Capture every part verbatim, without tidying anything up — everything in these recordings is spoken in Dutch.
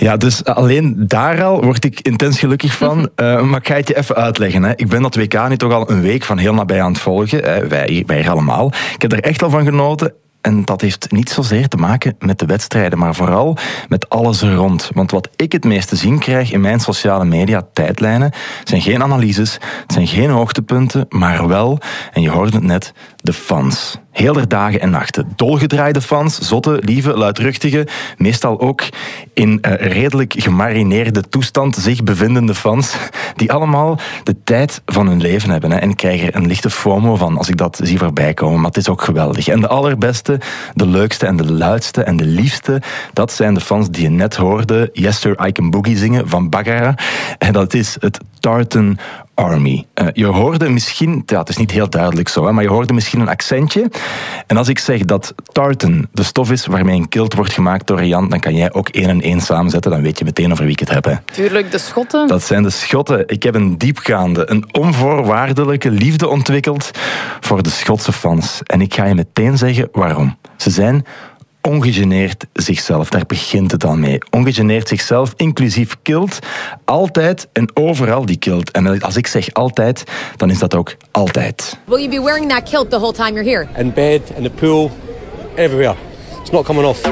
Ja, dus alleen daar al word ik intens gelukkig van. Uh, maar ik ga het je even uitleggen. Hè. Ik ben dat W K nu toch al een week van heel nabij aan het volgen. Uh, wij, wij hier allemaal. Ik heb er echt al van genoten. En dat heeft niet zozeer te maken met de wedstrijden, maar vooral met alles er rond. Want wat ik het meest te zien krijg in mijn sociale media tijdlijnen, zijn geen analyses, het zijn geen hoogtepunten, maar wel, en je hoorde het net, de fans. Heel de dagen en nachten. Dolgedraaide fans, zotte, lieve, luidruchtige, meestal ook in uh, redelijk gemarineerde toestand zich bevindende fans, die allemaal de tijd van hun leven hebben. Hè. En ik krijg er een lichte FOMO van als ik dat zie voorbij komen, maar het is ook geweldig. En de allerbeste, de leukste en de luidste en de liefste, dat zijn de fans die je net hoorde Yes Sir I Can Boogie zingen van Bagara. En dat is het Tartan Army. Uh, je hoorde misschien, ja, het is niet heel duidelijk zo, hè, maar je hoorde misschien een accentje. En als ik zeg dat tartan de stof is waarmee een kilt wordt gemaakt door Jan, dan kan jij ook één en één samenzetten, dan weet je meteen over wie ik het heb. Hè. Tuurlijk, de Schotten. Dat zijn de Schotten. Ik heb een diepgaande, een onvoorwaardelijke liefde ontwikkeld voor de Schotse fans. En ik ga je meteen zeggen waarom. Ze zijn ongegeneerd zichzelf, daar begint het al mee. Ongegeneerd zichzelf, inclusief kilt. Altijd en overal die kilt. En als ik zeg altijd, dan is dat ook altijd. Will you be wearing that kilt the whole time you're here? In bed, in the pool, everywhere. It's not coming off.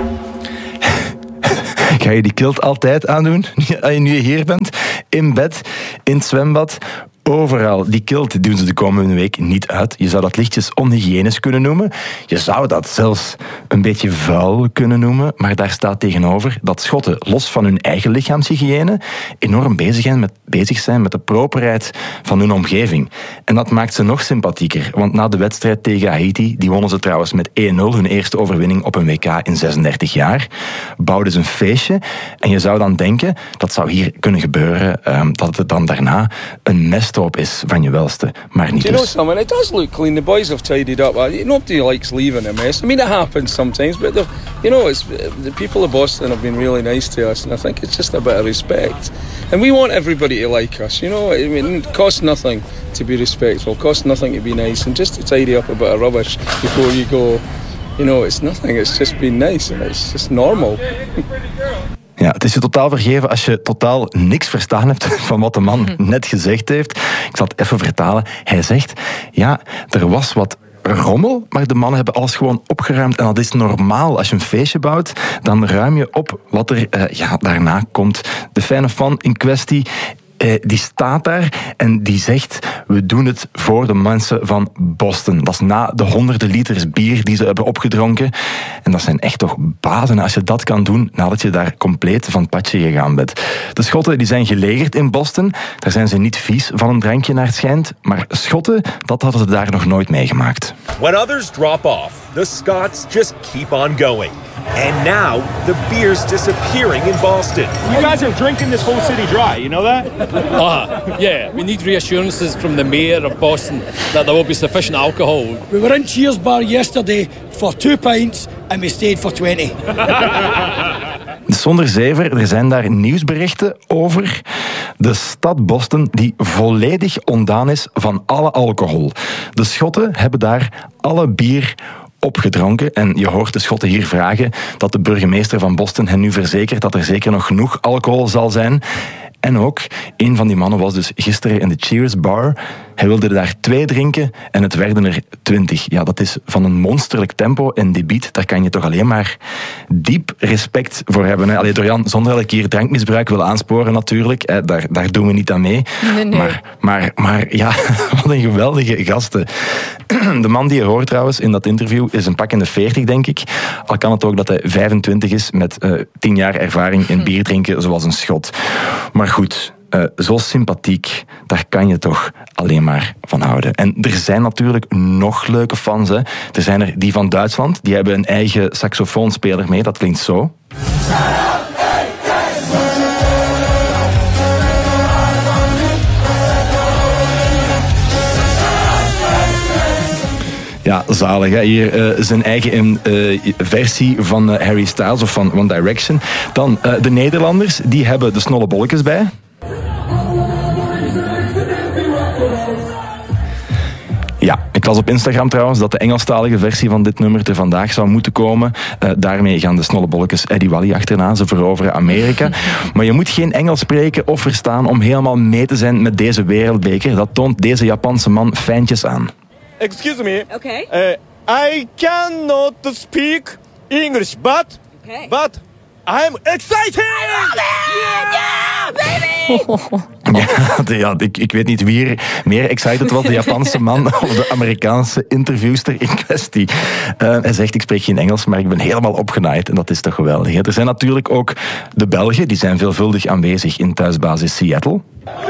Ga je die kilt altijd aandoen, als je nu hier bent? In bed, in het zwembad, overal. Die kilt doen ze de komende week niet uit. Je zou dat lichtjes onhygiënisch kunnen noemen. Je zou dat zelfs een beetje vuil kunnen noemen. Maar daar staat tegenover dat Schotten, los van hun eigen lichaamshygiëne, enorm bezig zijn met, bezig zijn met de properheid van hun omgeving. En dat maakt ze nog sympathieker. Want na de wedstrijd tegen Haiti, die wonnen ze trouwens met één nul, hun eerste overwinning op een W K in zesendertig jaar, bouwden ze een feestje. En je zou dan denken, dat zou hier kunnen gebeuren, um, dat het dan daarna een mest op is van je welste, maar niet. Do you know dus. something? It does look clean. The boys have tidied up. Nobody likes leaving a mess. I mean, it happens sometimes, but you know, it's, the people of Boston have been really nice to us, and I think it's just a bit of respect. And we want everybody to like us. You know, I mean, it costs nothing to be respectful. It costs nothing to be nice, and just to tidy up a bit of rubbish before you go. You know, it's nothing. It's just being nice, and it's just normal. Ja, het is je totaal vergeven als je totaal niks verstaan hebt van wat de man net gezegd heeft. Ik zal het even vertalen. Hij zegt, ja, er was wat rommel, maar de mannen hebben alles gewoon opgeruimd. En dat is normaal. Als je een feestje bouwt, dan ruim je op wat er uh, ja, daarna komt. De fijne fan in kwestie, Uh, die staat daar en die zegt, we doen het voor de mensen van Boston. Dat is na de honderden liters bier die ze hebben opgedronken. En dat zijn echt toch bazen als je dat kan doen nadat je daar compleet van het padje gegaan bent. De Schotten die zijn gelegerd in Boston. Daar zijn ze niet vies van een drankje naar het schijnt. Maar Schotten, dat hadden ze daar nog nooit meegemaakt. When others drop off, the Scots just keep on going. And now, the beer's disappearing in Boston. You guys are drinking this whole city dry, you know that? Uh, yeah, we need reassurances from the mayor of Boston that there will be sufficient alcohol. We were in Cheers Bar yesterday for two pints and we stayed for twenty. Zonder zever, er zijn daar nieuwsberichten over de stad Boston die volledig ontdaan is van alle alcohol. De Schotten hebben daar alle bier opgedronken. En je hoort de Schotten hier vragen dat de burgemeester van Boston hen nu verzekert dat er zeker nog genoeg alcohol zal zijn. En ook, een van die mannen was dus gisteren in de Cheers Bar. Hij wilde er daar twee drinken en het werden er twintig. Ja, dat is van een monsterlijk tempo en debiet. Daar kan je toch alleen maar diep respect voor hebben. Hè? Allee, Dorian, zonder dat ik hier drankmisbruik wil aansporen natuurlijk. Hè? Daar, daar doen we niet aan mee. Nee, nee. Maar, maar, maar ja, wat een geweldige gasten. De man die je hoort trouwens in dat interview is een pak in de veertig, denk ik. Al kan het ook dat hij vijfentwintig is met uh, tien jaar ervaring in bier drinken, zoals een Schot. Maar goed, uh, zo sympathiek, daar kan je toch alleen maar van houden. En er zijn natuurlijk nog leuke fans. Hè. Er zijn er die van Duitsland, die hebben een eigen saxofoonspeler mee, dat klinkt zo. Ja, zalig. Hè? Hier uh, zijn eigen uh, versie van uh, Harry Styles of van One Direction. Dan uh, de Nederlanders, die hebben de snolle bolletjes bij. Ja, ik las op Instagram trouwens dat de Engelstalige versie van dit nummer er vandaag zou moeten komen. Uh, daarmee gaan de snollebolletjes Eddie Wally achterna. Ze veroveren Amerika. Maar je moet geen Engels spreken of verstaan om helemaal mee te zijn met deze wereldbeker. Dat toont deze Japanse man fijntjes aan. Excuse me. Okay. Uh, I cannot speak English, but Okay. but I'm excited. Yeah, baby! Ja, de, ja ik, ik weet niet wie er meer excited was, de Japanse man of de Amerikaanse interviewster in kwestie. Uh, hij zegt, ik spreek geen Engels, maar ik ben helemaal opgenaaid. En dat is toch geweldig. Hè? Er zijn natuurlijk ook de Belgen, die zijn veelvuldig aanwezig in thuisbasis Seattle.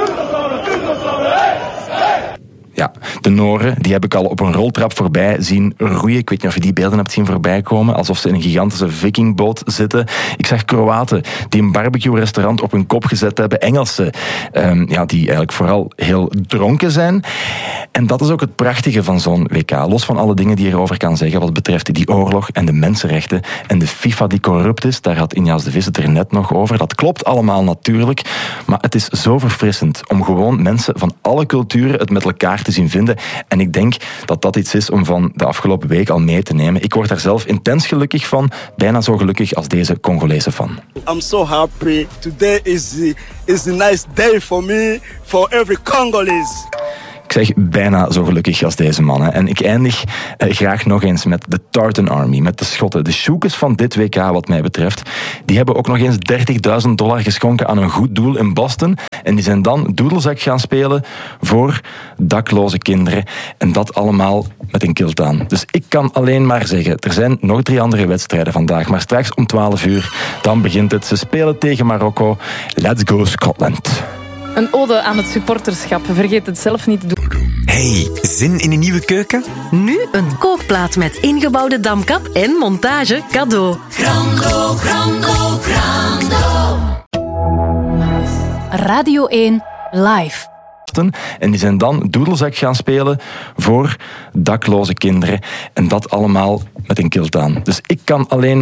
Ja, de Noren, die heb ik al op een roltrap voorbij zien roeien. Ik weet niet of je die beelden hebt zien voorbij komen. Alsof ze in een gigantische vikingboot zitten. Ik zag Kroaten die een barbecue-restaurant op hun kop gezet hebben. Engelsen, um, ja, die eigenlijk vooral heel dronken zijn. En dat is ook het prachtige van zo'n W K. Los van alle dingen die je erover kan zeggen wat betreft die oorlog en de mensenrechten. En de FIFA die corrupt is, daar had Inja's de Vis het er net nog over. Dat klopt allemaal natuurlijk. Maar het is zo verfrissend om gewoon mensen van alle culturen het met elkaar te zien vinden. En ik denk dat dat iets is om van de afgelopen week al mee te nemen. Ik word daar zelf intens gelukkig van. Bijna zo gelukkig als deze Congolese fan. I'm so happy. Today is the, is a nice day for me, for every Congolese. Ik zeg bijna zo gelukkig als deze mannen. En ik eindig eh, graag nog eens met de Tartan Army, met de Schotten. De Sjoekes van dit W K wat mij betreft. Die hebben ook nog eens dertigduizend dollar geschonken aan een goed doel in Boston. En die zijn dan doedelzak gaan spelen voor dakloze kinderen. En dat allemaal met een kilt aan. Dus ik kan alleen maar zeggen, er zijn nog drie andere wedstrijden vandaag. Maar straks om twaalf uur, dan begint het. Ze spelen tegen Marokko. Let's go Scotland. Een ode aan het supporterschap. Vergeet het zelf niet te doen. Hey, zin in een nieuwe keuken? Nu een kookplaat met ingebouwde damkap en montage cadeau. Grando, grando, grando. Radio één live. En die zijn dan doedelzak gaan spelen voor dakloze kinderen. En dat allemaal met een kilt aan. Dus ik kan alleen